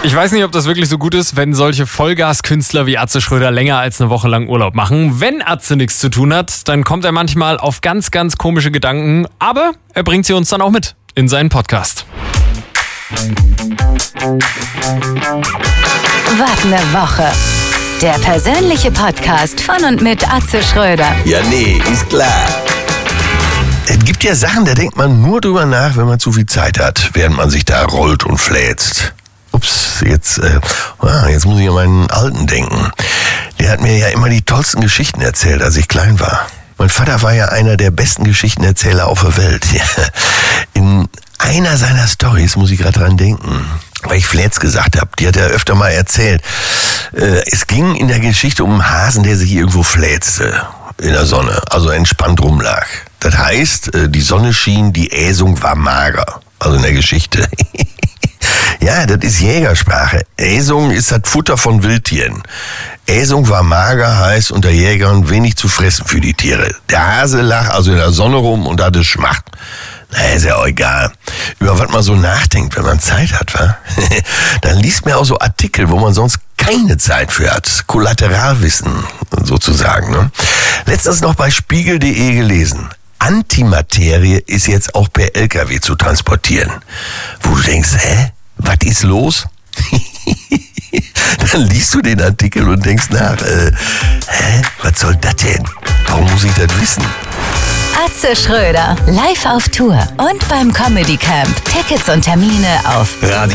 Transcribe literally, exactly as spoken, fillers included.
Ich weiß nicht, ob das wirklich so gut ist, wenn solche Vollgaskünstler wie Atze Schröder länger als eine Woche lang Urlaub machen. Wenn Atze nichts zu tun hat, dann kommt er manchmal auf ganz, ganz komische Gedanken. Aber er bringt sie uns dann auch mit in seinen Podcast. Wart eine Woche. Der persönliche Podcast von und mit Atze Schröder. Ja, nee, ist klar. Es gibt ja Sachen, da denkt man nur drüber nach, wenn man zu viel Zeit hat, während man sich da rollt und fläzt. Ups, jetzt, äh, jetzt muss ich an meinen Alten denken. Der hat mir ja immer die tollsten Geschichten erzählt, als ich klein war. Mein Vater war ja einer der besten Geschichtenerzähler auf der Welt. In einer seiner Storys muss ich gerade dran denken, weil ich Flätz gesagt habe, die hat er öfter mal erzählt. Äh, es ging in der Geschichte um einen Hasen, der sich irgendwo fläzte in der Sonne, also entspannt rumlag. Das heißt, die Sonne schien, die Äsung war mager, also in der Geschichte. Ja, das ist Jägersprache. Äsung ist das Futter von Wildtieren. Äsung war mager, heißt unter Jägern wenig zu fressen für die Tiere. Der Hase lag also in der Sonne rum und hatte Schmacht. Na, ist ja auch egal. Über was man so nachdenkt, wenn man Zeit hat, wa? Dann liest man auch so Artikel, wo man sonst keine Zeit für hat. Kollateralwissen, sozusagen, ne? Letztens noch bei Spiegel punkt de gelesen. Antimaterie ist jetzt auch per L K W zu transportieren. Wo du denkst, hä? Was ist los? Dann liest du den Artikel und denkst nach, äh, hä? Was soll das denn? Warum muss ich das wissen? Atze Schröder, live auf Tour und beim Comedy Camp. Tickets und Termine auf Radio